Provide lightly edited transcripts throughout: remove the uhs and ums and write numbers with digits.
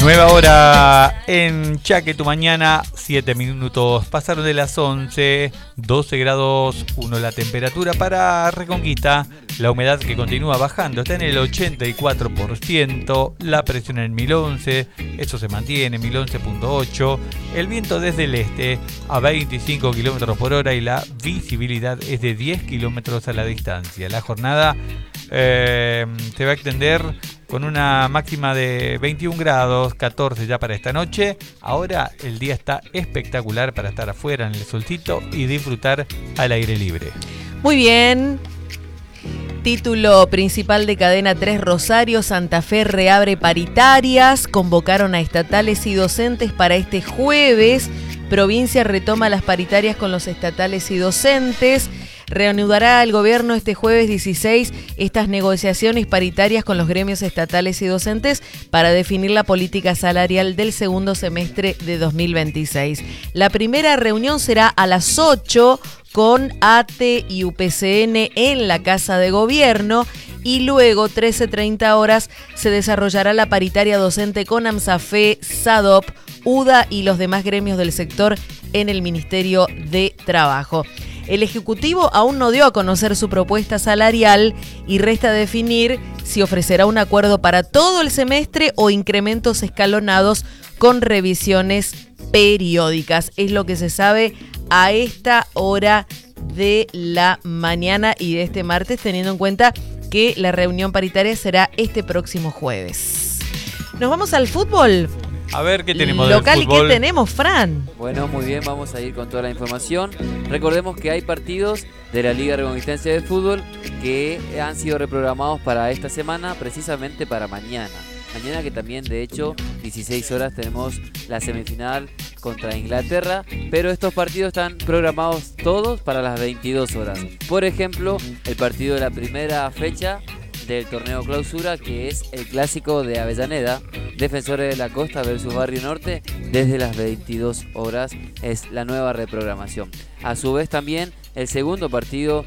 Nueva hora en Chaque Tu Mañana, 7 minutos pasaron de las 11, 12 grados 1 la temperatura para Reconquista, la humedad que continúa bajando, está en el 84%, la presión en 1011, eso se mantiene, 1011.8, el viento desde el este a 25 km por hora y la visibilidad es de 10 km a la distancia. La jornada se va a extender con una máxima de 21 grados, 14 ya para esta noche. Ahora el día está espectacular para estar afuera en el solcito y disfrutar al aire libre. Muy bien. Título principal de Cadena 3 Rosario, Santa Fe reabre paritarias, convocaron a estatales y docentes para este jueves. Provincia retoma las paritarias con los estatales y docentes. Reanudará el gobierno este jueves 16 estas negociaciones paritarias con los gremios estatales y docentes para definir la política salarial del segundo semestre de 2026. La primera reunión será a las 8 con ATE y UPCN en la Casa de Gobierno y luego 13:30 horas se desarrollará la paritaria docente con AMSAFE, SADOP, UDA y los demás gremios del sector en el Ministerio de Trabajo. El Ejecutivo aún no dio a conocer su propuesta salarial y resta definir si ofrecerá un acuerdo para todo el semestre o incrementos escalonados con revisiones periódicas. Es lo que se sabe a esta hora de la mañana y de este martes, teniendo en cuenta que la reunión paritaria será este próximo jueves. ¿Nos vamos al fútbol? A ver qué tenemos local del fútbol. ¿Y qué tenemos, Fran? Bueno, muy bien, vamos a ir con toda la información. Recordemos que hay partidos de la Liga Reconquistense de Fútbol que han sido reprogramados para esta semana, precisamente para mañana. Mañana que también, de hecho, 16 horas tenemos la semifinal contra Inglaterra, pero estos partidos están programados todos para las 22 horas. Por ejemplo, el partido de la primera fecha del torneo clausura, que es el clásico de Avellaneda, Defensores de la Costa versus Barrio Norte, desde las 22 horas es la nueva reprogramación. A su vez también el segundo partido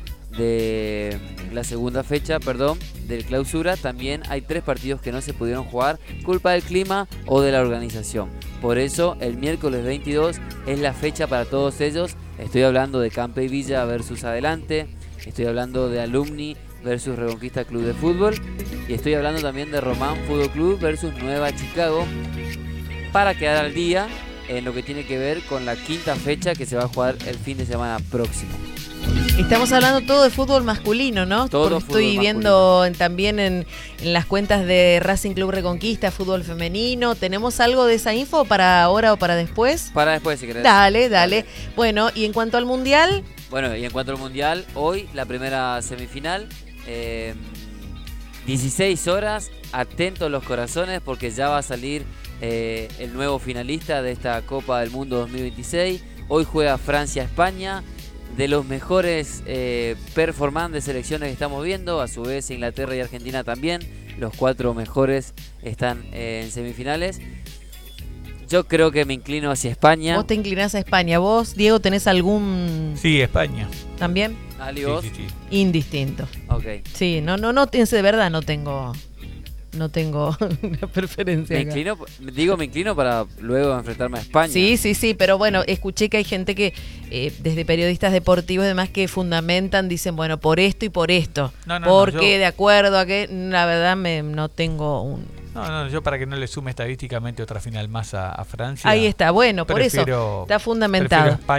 de la segunda fecha, del clausura, también hay 3 partidos que no se pudieron jugar, culpa del clima o de la organización. Por eso el miércoles 22 es la fecha para todos ellos. Estoy hablando de Campe y Villa versus Adelante, estoy hablando de Alumni versus Reconquista Club de Fútbol y estoy hablando también de Román Fútbol Club versus Nueva Chicago, para quedar al día en lo que tiene que ver con la quinta fecha que se va a jugar el fin de semana próximo. Estamos hablando todo de fútbol masculino, ¿no? Todo porque estoy viendo también en las cuentas de Racing Club Reconquista, fútbol femenino. ¿Tenemos algo de esa info para ahora o para después? Para después, si querés. Dale. Bueno, y en cuanto al Mundial... Bueno, y en cuanto al Mundial, hoy la primera semifinal, 16 horas, atentos los corazones porque ya va a salir el nuevo finalista de esta Copa del Mundo 2026. Hoy juega Francia-España, de los mejores performances de selecciones que estamos viendo, a su vez Inglaterra y Argentina también, los 4 mejores están en semifinales. Yo creo que me inclino hacia España. Vos te inclinás a España. ¿Vos, Diego, tenés algún...? Sí, España. ¿También? Ali, ¿vos? Sí. Indistinto. Ok. Sí, no, de verdad no tengo una preferencia. Me inclino para luego enfrentarme a España. Sí, pero bueno, escuché que hay gente que, desde periodistas deportivos y demás, que fundamentan, dicen, bueno, por esto y por esto. Porque de acuerdo a que, la verdad, no tengo un... No, yo para que no le sume estadísticamente otra final más a Francia. Ahí está, bueno, por eso está fundamentado.